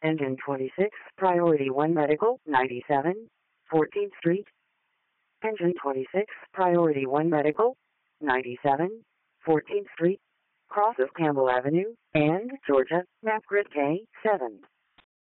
Engine 26, Priority 1 Medical, 97, 14th Street. Engine 26, Priority 1 Medical, 97, 14th Street, cross of Campbell Avenue, and Georgia, map grid K7.